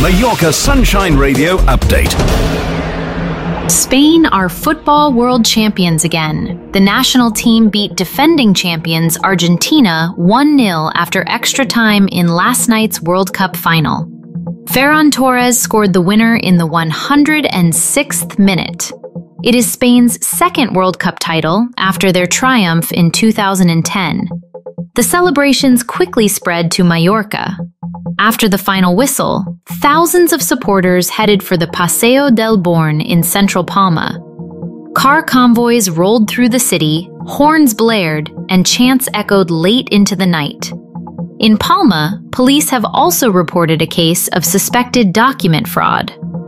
Mallorca Sunshine Radio update. Spain are football world champions again. The national team beat defending champions Argentina 1-0 after extra time in last night's World Cup final. Ferran Torres scored the winner in the 106th minute. It is Spain's second World Cup title after their triumph in 2010. The celebrations quickly spread to Mallorca. After the final whistle, thousands of supporters headed for the Paseo del Born in central Palma. Car convoys rolled through the city, horns blared, and chants echoed late into the night. In Palma, police have also reported a case of suspected document fraud.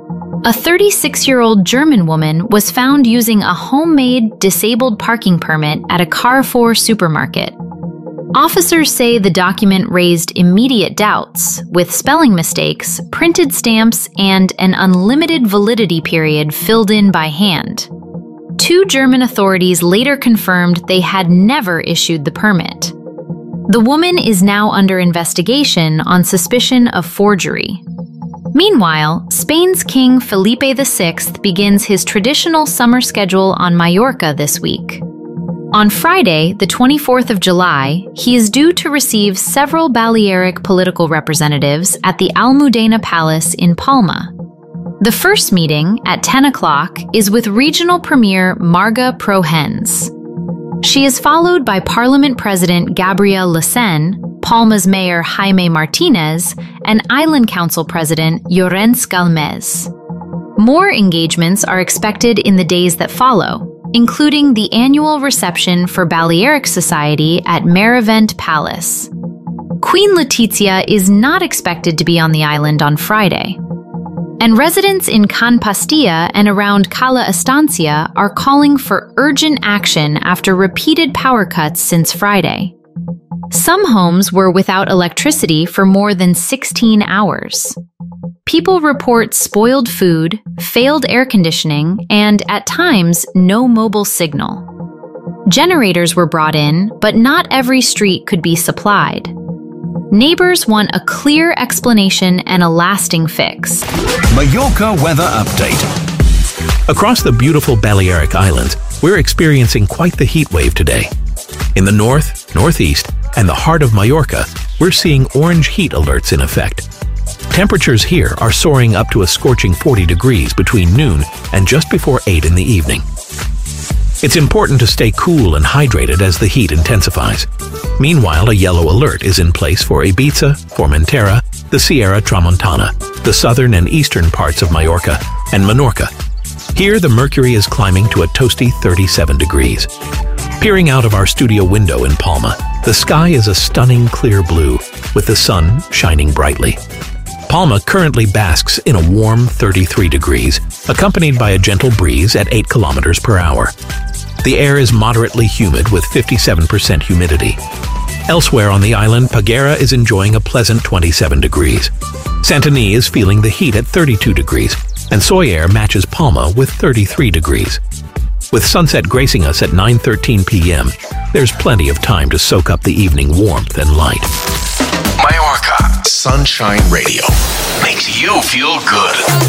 A 36-year-old German woman was found using a homemade disabled parking permit at a Carrefour supermarket. Officers say the document raised immediate doubts, with spelling mistakes, printed stamps, and an unlimited validity period filled in by hand. 2 German authorities later confirmed they had never issued the permit. The woman is now under investigation on suspicion of forgery. Meanwhile, Spain's King Felipe VI begins his traditional summer schedule on Mallorca this week. On Friday, the 24th of July, he is due to receive several Balearic political representatives at the Almudena Palace in Palma. The first meeting, at 10 o'clock, is with regional premier Marga Prohens. She is followed by Parliament President Gabriel Lecen, Palma's Mayor Jaime Martinez, and Island Council President Llorenç Galmez. More engagements are expected in the days that follow, including the annual reception for Balearic Society at Merivent Palace. Queen Letizia is not expected to be on the island on Friday. And residents in Can Pastilla and around Cala Estancia are calling for urgent action after repeated power cuts since Friday. Some homes were without electricity for more than 16 hours. People report spoiled food, failed air conditioning, and, at times, no mobile signal. Generators were brought in, but not every street could be supplied. Neighbors want a clear explanation and a lasting fix. Mallorca weather update. Across the beautiful Balearic Islands, we're experiencing quite the heat wave today. In the north, northeast, and the heart of Mallorca, we're seeing orange heat alerts in effect. Temperatures here are soaring up to a scorching 40 degrees between noon and just before 8 in the evening. It's important to stay cool and hydrated as the heat intensifies. Meanwhile, a yellow alert is in place for Ibiza, Formentera, the Sierra Tramontana, the southern and eastern parts of Mallorca, and Menorca. Here, the mercury is climbing to a toasty 37 degrees. Peering out of our studio window in Palma, the sky is a stunning clear blue, with the sun shining brightly. Palma currently basks in a warm 33 degrees, accompanied by a gentle breeze at 8 kilometers per hour. The air is moderately humid with 57% humidity. Elsewhere on the island, Peguera is enjoying a pleasant 27 degrees. Santany is feeling the heat at 32 degrees, and Sóller matches Palma with 33 degrees. With sunset gracing us at 9:13 p.m., there's plenty of time to soak up the evening warmth and light. Mallorca Sunshine Radio makes you feel good.